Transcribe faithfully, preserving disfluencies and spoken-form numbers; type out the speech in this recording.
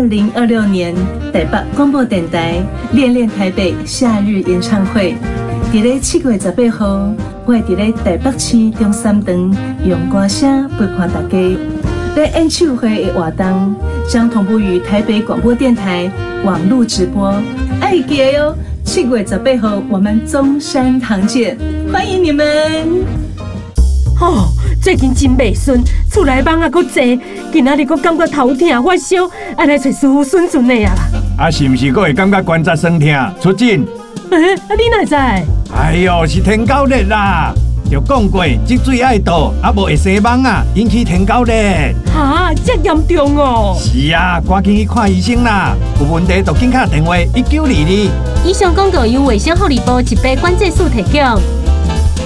零二六年台北广播电台恋恋台北夏日演唱会，伫咧七月十八号，我会伫咧台北市中山堂用歌声陪伴大家。在演唱会的活动将同步于台北广播电台网络直播，爱记得哦！七月十八号我们中山堂见，欢迎你们！ 哦，最近真袂顺，厝内蚊啊阁济，今仔日阁感觉头痛发烧，爱来找师傅顺顺的啊啦。 啊，是毋是阁会感觉关节酸痛？出诊？ 诶、啊，你哪知？ 哎呦，是天狗热啦！就讲过，积水爱倒，啊无会生蚊啊，引起天狗热。 哈，这严重哦！ 是啊，赶紧去看医生啦！有问题就紧打电话一九二二。 以上广告由卫生福利部一百关节署提供。